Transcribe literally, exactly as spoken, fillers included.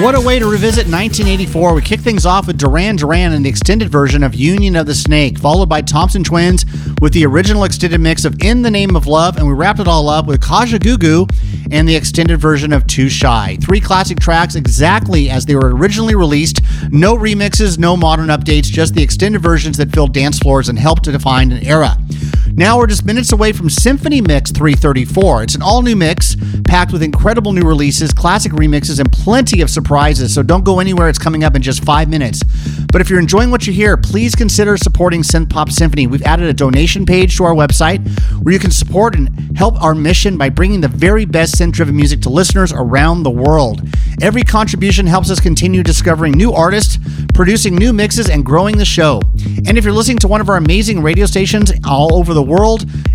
What a way to revisit nineteen eighty-four. We kick things off with Duran Duran and the extended version of Union of the Snake, followed by Thompson Twins with the original extended mix of In the Name of Love, and we wrapped it all up with Kajagoogoo and the extended version of Too Shy. Three classic tracks exactly as they were originally released. No remixes, no modern updates, just the extended versions that filled dance floors and helped to define an era. Now we're just minutes away from Symphony Mix three thirty-four. It's an all-new mix packed with incredible new releases, classic remixes, and plenty of surprises, so don't go anywhere. It's coming up in just five minutes. But if you're enjoying what you hear, please consider supporting Synth Pop Symphony. We've added a donation page to our website where you can support and help our mission by bringing the very best synth-driven music to listeners around the world. Every contribution helps us continue discovering new artists, producing new mixes, and growing the show. And if you're listening to one of our amazing radio stations all over the world,